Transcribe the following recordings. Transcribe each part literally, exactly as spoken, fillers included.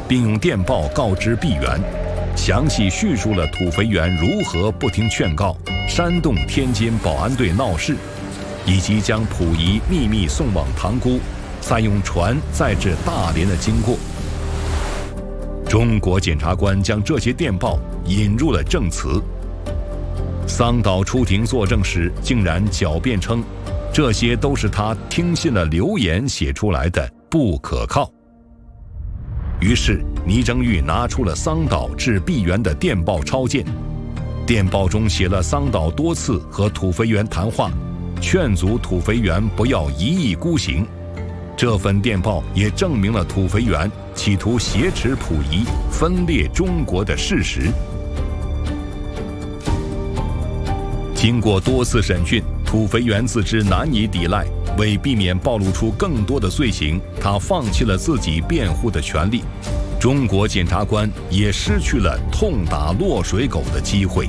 并用电报告知毕沅，详细叙述了土肥原如何不听劝告，煽动天津保安队闹事，以及将溥仪秘密送往塘沽，再用船载至大连的经过。中国检察官将这些电报引入了证词。桑岛出庭作证时，竟然狡辩称，这些都是他听信了流言写出来的，不可靠。于是倪征玉拿出了桑岛致毕沅的电报抄件，电报中写了桑岛多次和土肥原谈话，劝阻土肥原不要一意孤行。这份电报也证明了土肥原企图挟持溥仪、分裂中国的事实。经过多次审讯，土肥原自知难以抵赖，为避免暴露出更多的罪行，他放弃了自己辩护的权利。中国检察官也失去了痛打落水狗的机会。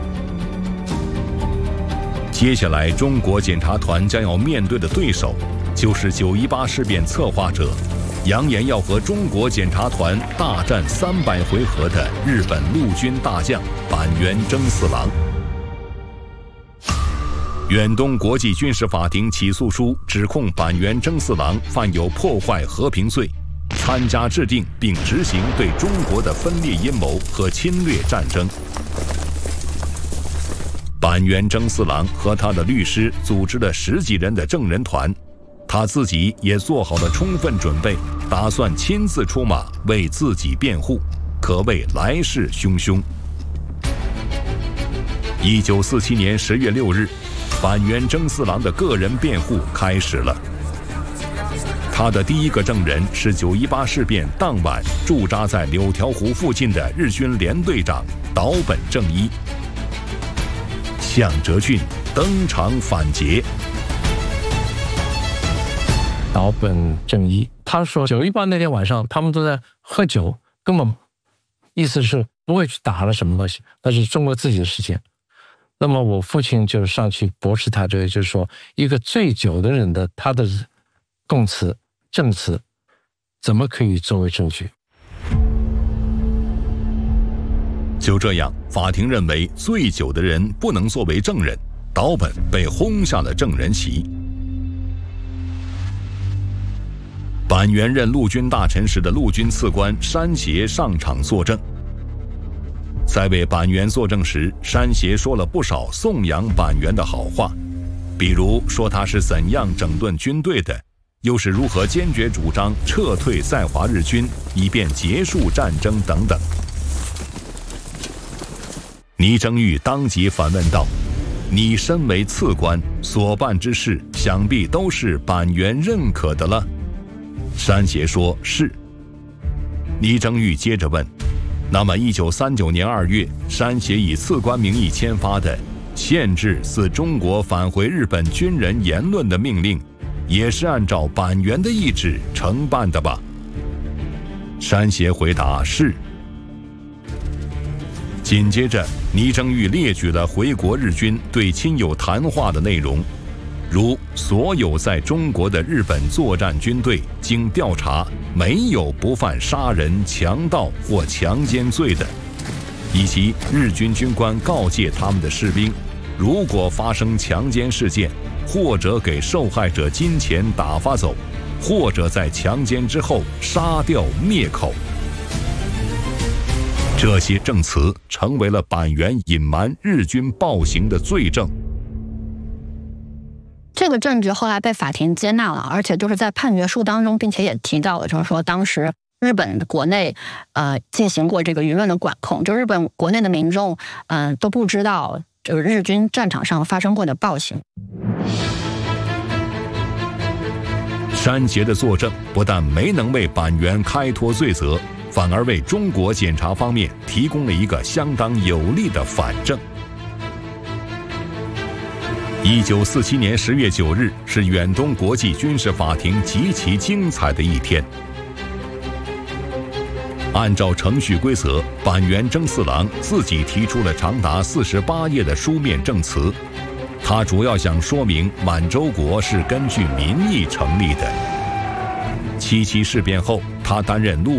接下来，中国检察团将要面对的对手，就是九一八事变策划者，扬言要和中国检察团大战三百回合的日本陆军大将板垣征四郎。远东国际军事法庭起诉书指控板垣征四郎犯有破坏和平罪，参加制定并执行对中国的分裂阴谋和侵略战争。板垣征四郎和他的律师组织了十几人的证人团，他自己也做好了充分准备，打算亲自出马为自己辩护，可谓来势汹汹。一九四七年十月六日，板垣征四郎的个人辩护开始了。他的第一个证人是九一八事变当晚驻扎在柳条湖附近的日军联队长岛本正一。向哲俊登场反诘。 岛本正一他说，九一八那天晚上他们都在喝酒，根本意思是不会去打了什么东西，那是中国自己的事情。那么我父亲就上去驳斥他这个，就是说一个醉酒的人的他的供词证词怎么可以作为证据？ 就这样，法庭认为醉酒的人不能作为证人，岛本被轰下了证人席。板垣任陆军大臣时的陆军次官山协上场作证。在为板垣作证时，山协说了不少颂扬板垣的好话，比如说他是怎样整顿军队的，又是如何坚决主张撤退在华日军，以便结束战争等等。倪征玉当即反问道：“你身为次官，所办之事想必都是板垣认可的了？”山协说是。倪征玉接着问：“那么一九三九年二月，山协以次官名义签发的限制自中国返回日本军人言论的命令，也是按照板垣的意志承办的吧？”山协回答是。紧接着，倪征玉列举了回国日军对亲友谈话的内容，如所有在中国的日本作战军队经调查没有不犯杀人、强盗或强奸罪的，以及日军军官告诫他们的士兵，如果发生强奸事件，或者给受害者金钱打发走，或者在强奸之后杀掉灭口。这些证词成为了板垣隐瞒日军暴行的罪证。 这个证据后来被法庭接纳了，而且就是在判决书当中，并且也提到了，就是说当时日本国内呃进行过这个舆论的管控，就日本国内的民众嗯、呃、都不知道就是日军战场上发生过的暴行。 山协的作证不但没能为板垣开脱罪责，反而为中国检察方面提供了一个相当有力的反证。一九四七年十月九日是远东国际军事法庭极其精彩的一天。按照程序规则，板垣征四郎自己提出了长达四十八页的书面证词，他主要想说明满洲国是根据民意成立的。七七事变后，他担任陆